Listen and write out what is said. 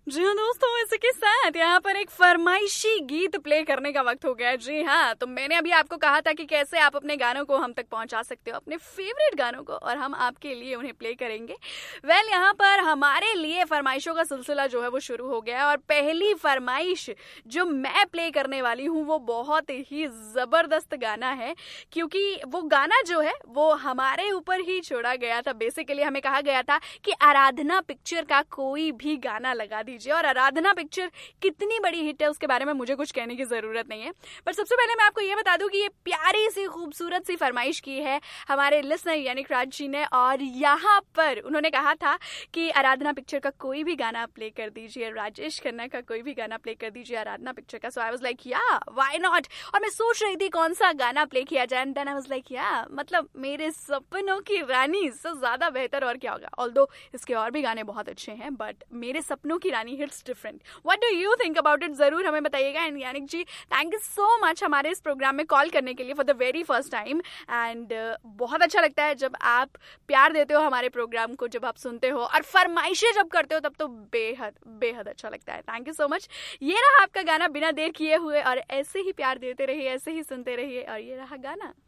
जी हाँ दोस्तों, इसी के साथ यहाँ पर एक फरमाइशी गीत प्ले करने का वक्त हो गया है। जी हाँ, तो मैंने अभी आपको कहा था कि कैसे आप अपने गानों को हम तक पहुंचा सकते हो, अपने फेवरेट गानों को, और हम आपके लिए उन्हें प्ले करेंगे। यहाँ पर हमारे लिए फरमाइशों का सिलसिला जो है वो शुरू हो गया है, और पहली फरमाइश जो मैं प्ले करने वाली हूँ वो बहुत ही जबरदस्त गाना है, क्योंकि वो गाना जो है वो हमारे ऊपर ही छोड़ा गया था। बेसिकली हमें कहा गया था कि आराधना पिक्चर का कोई भी गाना लगा दीजिए, और आराधना पिक्चर कितनी बड़ी हिट है उसके बारे में मुझे कुछ कहने की जरूरत नहीं है। पर सबसे पहले मैं आपको ये बता दूं कि ये प्यारी सी खूबसूरत सी फरमाइश की है हमारे लिसनर यानी राज जी ने, और यहाँ पर उन्होंने कहा था कि आराधना पिक्चर का कोई भी गाना प्ले कर दीजिए, राजेश खन्ना का कोई भी गाना प्ले कर दीजिए आराधना पिक्चर का। सो आई वाज लाइक या व्हाई नॉट, और मैं सोच रही थी कौन सा गाना प्ले किया जाए, and then I was like या मतलब मेरे सपनों की रानी से ज्यादा बेहतर और क्या होगा। ऑल्दो इसके और भी गाने बहुत अच्छे हैं, बट मेरे सपनों की रानी hits different. What do you think about it, जरूर हमें बताइएगा। And Yanik ji, thank you so much हमारे इस प्रोग्राम में कॉल करने के लिए for the very first time. And बहुत अच्छा लगता है जब आप प्यार देते हो हमारे प्रोग्राम को, जब आप सुनते हो और फरमाइशें जब करते हो, तब तो बेहद बेहद अच्छा लगता है। Thank you so much. ये रहा आपका गाना बिना देर किए हुए, और ऐसे ही प्यार देते रहिए, ऐसे ही सुनते रहिए, और ये रहा गाना।